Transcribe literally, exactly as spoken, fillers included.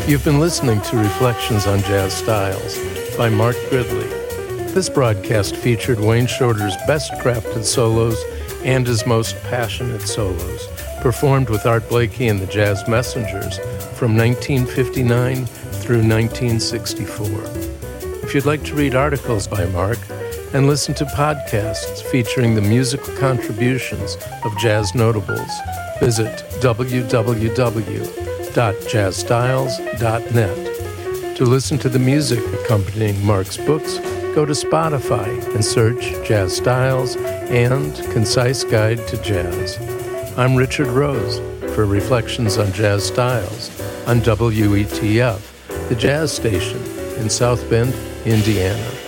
You've been listening to Reflections on Jazz Styles by Mark Gridley. This broadcast featured Wayne Shorter's best crafted solos and his most passionate solos, performed with Art Blakey and the Jazz Messengers from nineteen fifty-nine through nineteen sixty-four. If you'd like to read articles by Mark and listen to podcasts featuring the musical contributions of jazz notables, visit w w w dot jazz styles dot net. To listen to the music accompanying Mark's books, go to Spotify and search Jazz Styles and Concise Guide to Jazz. I'm Richard Rose for Reflections on Jazz Styles on W E T F, the jazz station in South Bend, Indiana.